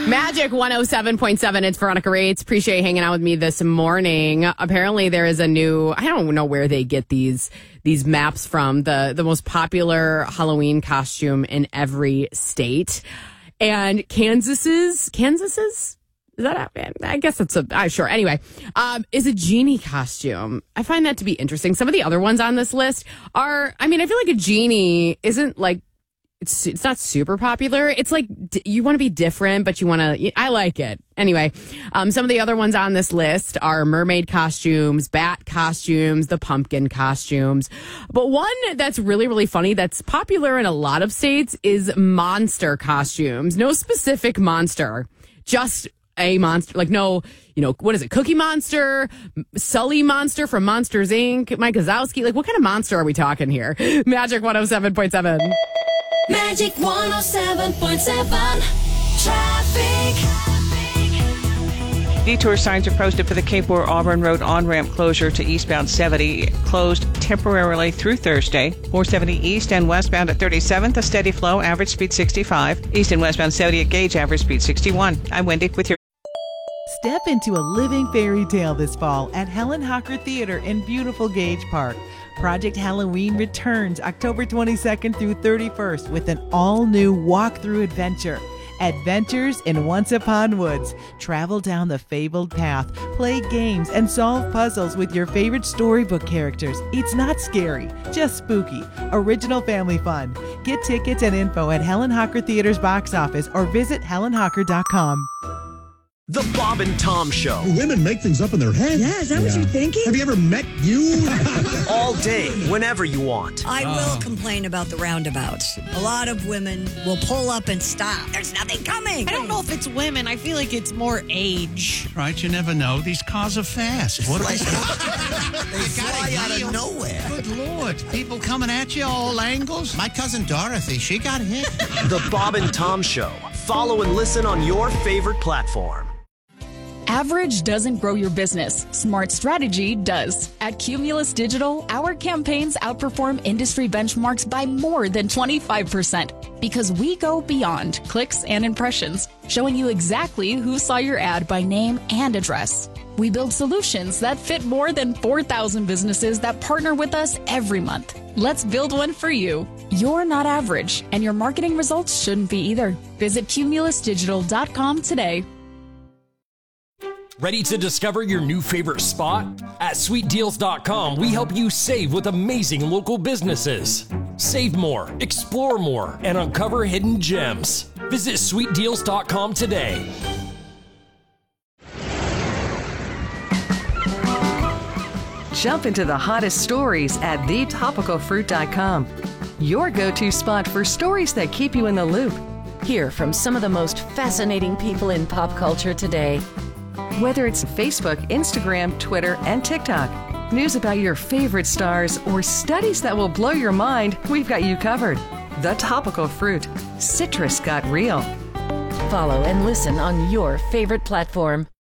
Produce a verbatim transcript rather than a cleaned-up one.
Magic one oh seven point seven. It's Veronica Rates. Appreciate you hanging out with me this morning. Apparently there is a new, I don't know where they get these these maps from, the, the most popular Halloween costume in every state. And Kansas's, Kansas's? Is that, I guess it's a, uh, sure. Anyway, um, is a genie costume. I find that to be interesting. Some of the other ones on this list are, I mean, I feel like a genie isn't like, it's it's not super popular. It's like d- you want to be different, but you want to, I like it. Anyway, um, some of the other ones on this list are mermaid costumes, bat costumes, the pumpkin costumes. But one that's really, really funny that's popular in a lot of states is monster costumes. No specific monster, just a monster, like no, you know, what is it? Cookie Monster, Sully Monster from Monsters, Incorporated, Mike Wazowski. Like, what kind of monster are we talking here? Magic one oh seven point seven. Magic one oh seven point seven. Traffic. Detour signs are posted for the Cape War Auburn Road on-ramp closure to eastbound seventy, closed temporarily through Thursday. four seventy east and westbound at thirty-seventh, a steady flow, average speed sixty-five. East and westbound seventy at Gage, average speed sixty-one. I'm Wendy with your... Step into a living fairy tale this fall at Helen Hocker Theater in beautiful Gage Park. Project Halloween returns October twenty-second through thirty-first with an all-new walkthrough adventure. Adventures in Once Upon Woods. Travel down the fabled path, play games, and solve puzzles with your favorite storybook characters. It's not scary, just spooky. Original family fun. Get tickets and info at Helen Hocker Theater's box office or visit helen hocker dot com. The Bob and Tom Show. Women make things up in their head. Yeah, is that yeah. what you're thinking? Have you ever met you? All day, whenever you want. I uh. will complain about the roundabouts. A lot of women will pull up and stop. There's nothing coming. I don't know if it's women. I feel like it's more age. Right, you never know. These cars are fast. What are they? They fly out of nowhere. Good Lord. People coming at you all angles. My cousin Dorothy, she got hit. The Bob and Tom Show. Follow and listen on your favorite platform. Average doesn't grow your business. Smart strategy does. At Cumulus Digital, our campaigns outperform industry benchmarks by more than twenty-five percent because we go beyond clicks and impressions, showing you exactly who saw your ad by name and address. We build solutions that fit more than four thousand businesses that partner with us every month. Let's build one for you. You're not average, and your marketing results shouldn't be either. Visit cumulus digital dot com today. Ready to discover your new favorite spot? At sweet deals dot com, we help you save with amazing local businesses. Save more, explore more, and uncover hidden gems. Visit sweet deals dot com today. Jump into the hottest stories at the topical fruit dot com. Your go-to spot for stories that keep you in the loop. Hear from some of the most fascinating people in pop culture today. Whether it's Facebook, Instagram, Twitter, and TikTok, news about your favorite stars, or studies that will blow your mind, we've got you covered. The Topical Fruit. Citrus got real. Follow and listen on your favorite platform.